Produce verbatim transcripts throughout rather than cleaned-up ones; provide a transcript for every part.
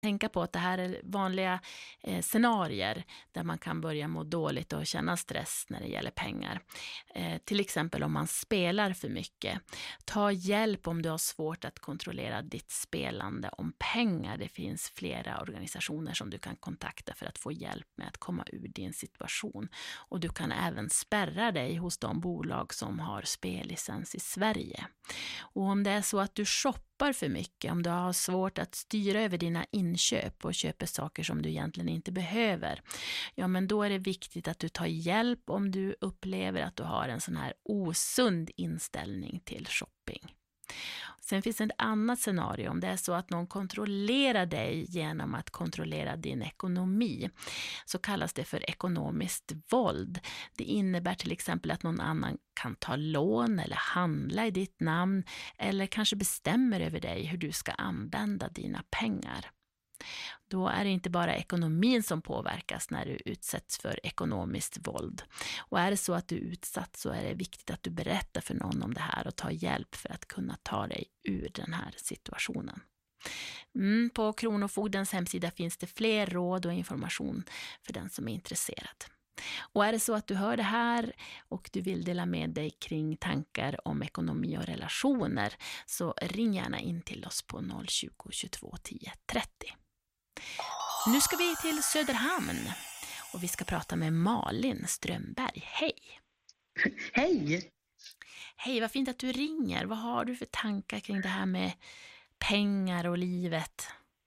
tänka på att det här är vanliga eh, scenarier där man kan börja må dåligt och känna stress när det gäller pengar. Eh, till exempel om man spelar för mycket. Ta hjälp om du har svårt att kontrollera ditt spelande om pengar. Det finns flera organisationer som du kan kontakta för att få hjälp med att komma ur din situation. Och du kan även spärra dig hos de bolag som har spellicens i Sverige. Och om det är så att du shoppar för mycket, om du har svårt att styra över dina inköp och köper saker som du egentligen inte behöver, ja men då är det viktigt att du tar hjälp om du upplever att du har en sån här osund inställning till shopping. Sen finns ett annat scenario om det är så att någon kontrollerar dig genom att kontrollera din ekonomi. Så kallas det för ekonomiskt våld. Det innebär till exempel att någon annan kan ta lån eller handla i ditt namn eller kanske bestämmer över dig hur du ska använda dina pengar. Då är det inte bara ekonomin som påverkas när du utsätts för ekonomiskt våld. Och är det så att du är utsatt så är det viktigt att du berättar för någon om det här och tar hjälp för att kunna ta dig ur den här situationen. Mm, på Kronofogdens hemsida finns det fler råd och information för den som är intresserad. Och är det så att du hör det här och du vill dela med dig kring tankar om ekonomi och relationer så ring gärna in till oss på noll tjugo, tjugotvå, tio, trettio. Nu ska vi till Söderhamn och vi ska prata med Malin Strömberg. Hej! Hej! Hej, vad fint att du ringer. Vad har du för tankar kring det här med pengar och livet?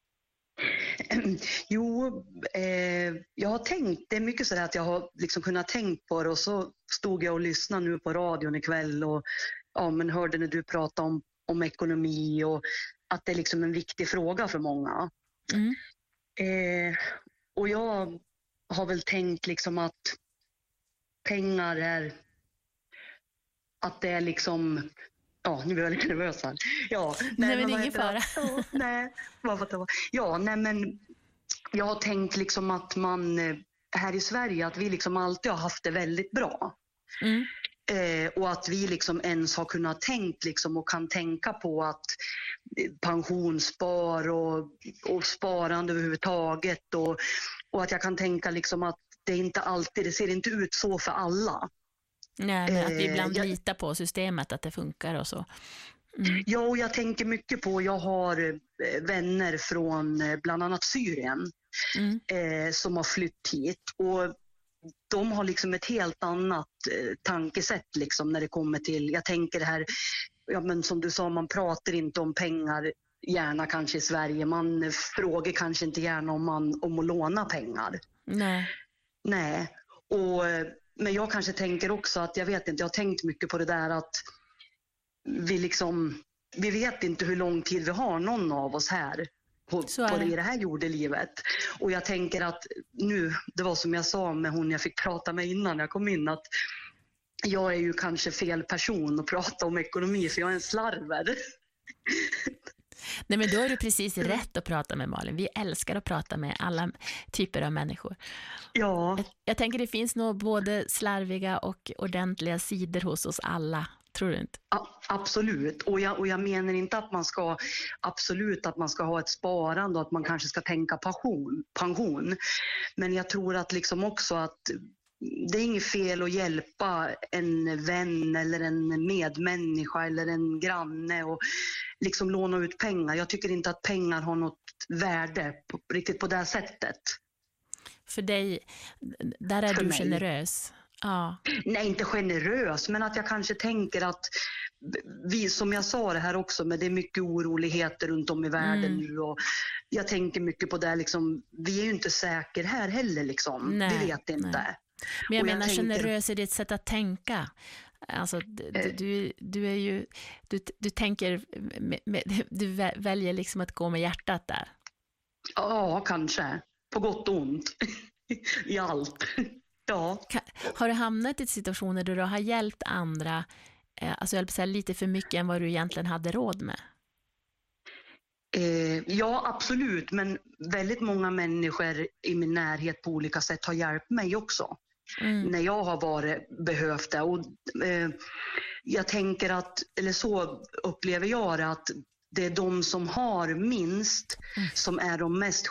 Jo, eh, jag har tänkt, det är mycket så att jag har liksom kunnat tänkt på det och så stod jag och lyssnade nu på radion ikväll och ja, men hörde när du pratade om, om ekonomi och att det är liksom en viktig fråga för många. Mm. Eh, och jag har väl tänkt liksom att pengar är, att det är liksom, ja nu blir jag lite nervös här. Ja, nej, nej men ingen fara. Ja, nej, varför det var. Ja, nej men jag har tänkt liksom att man här i Sverige, att vi liksom alltid har haft det väldigt bra. Mm. Eh, och att vi liksom ens har kunnat tänkt liksom och kan tänka på att pensionsspar och, och sparande överhuvudtaget och, och att jag kan tänka liksom att det inte alltid, det ser inte ut så för alla. Nej, men att vi ibland eh, jag, litar på systemet, att det funkar och så. Mm. Ja, och jag tänker mycket på, jag har vänner från bland annat Syrien mm. eh, som har flytt hit och de har liksom ett helt annat eh, tankesätt liksom när det kommer till, jag tänker det här, ja men som du sa, man pratar inte om pengar gärna kanske i Sverige, man frågar kanske inte gärna om, man, om att låna pengar. Nej. Nej, och men jag kanske tänker också att, jag vet inte, jag har tänkt mycket på det där att vi liksom, vi vet inte hur lång tid vi har, någon av oss här på, på det, i det här jordelivet. Och jag tänker att nu, det var som jag sa med hon jag fick prata med innan jag kom in, att jag är ju kanske fel person att prata om ekonomi för jag är en slarver. Nej, men då är du precis rätt att prata med Malin. Vi älskar att prata med alla typer av människor. Ja. Jag, jag tänker det finns nog både slarviga och ordentliga sidor hos oss alla. Tror du inte? Ja, absolut. Och jag, och jag menar inte att man ska absolut att man ska ha ett sparande och att man kanske ska tänka pension. pension. Men jag tror att liksom också att det är inget fel att hjälpa en vän eller en medmänniska eller en granne och liksom låna ut pengar. Jag tycker inte att pengar har något värde på, riktigt på det sättet. För dig, där är För du mig. generös. Ja. Nej, inte generös, men att jag kanske tänker att vi, som jag sa det här också, men det är mycket oroligheter runt om i världen mm. nu och jag tänker mycket på det liksom, vi är ju inte säkra här heller liksom, nej, vi vet inte. Nej. Men jag och menar jag tänker, generös är ditt sätt att tänka. Alltså du, du, du är ju du, du tänker med, med, du väljer liksom att gå med hjärtat där. Ja, kanske. På gott och ont. I allt. Ja. Har du hamnat i situationer där du har hjälpt andra, alltså jag vill säga lite för mycket än vad du egentligen hade råd med? Eh, ja, absolut. Men väldigt många människor i min närhet på olika sätt har hjälpt mig också. Mm. När jag har varit behövt det. Och, eh, jag tänker att, eller så upplever jag det, att det är de som har minst mm. som är de mest